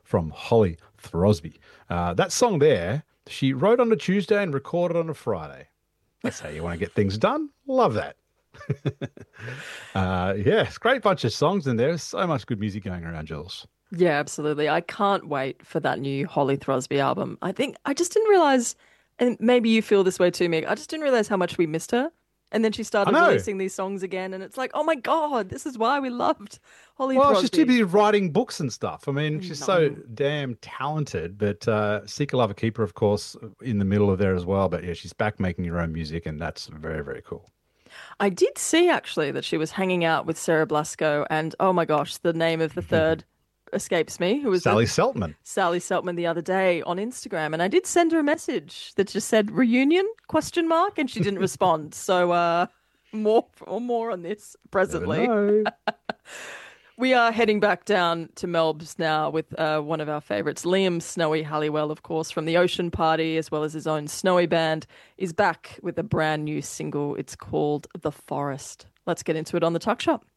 from Holly Throsby. That song there, she wrote on a Tuesday and recorded on a Friday. That's how you want to get things done. Love that. Yeah, it's a great bunch of songs in there. So much good music going around, Jules. Yeah, absolutely. I can't wait for that new Holly Throsby album. I think I just didn't realize, and maybe you feel this way too, Meg. I just didn't realize how much we missed her. And then she I started know. releasing these songs again, and it's like, oh my God, this is why we loved Holly Well, she's too Throsby. busy writing books and stuff. I mean, I she's so know. damn talented. But Seek a Lover Keeper, of course, in the middle of there as well. But yeah, she's back making her own music, and that's very, very cool. I did see actually that she was hanging out with Sarah Blasco, and oh my gosh, the name of the third escapes me, who was with Sally Seltman. Sally Seltman the other day on Instagram, and I did send her a message that just said reunion question mark, and she didn't respond. So more on this Never presently. know. We are heading back down to Melbs now with one of our favourites, Liam Snowy Halliwell, of course, from the Ocean Party, as well as his own Snowy band, is back with a brand new single. It's called The Forest. Let's get into it on the Tuck Shop.